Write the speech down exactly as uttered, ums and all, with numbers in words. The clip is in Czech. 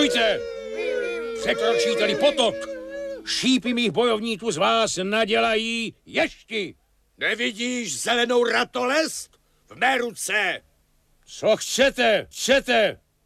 Stůjte! Překročíte-li potok, šípy mých bojovníků z vás nadělají ješti. Nevidíš zelenou ratolest v mé ruce? Co chcete? Chcete?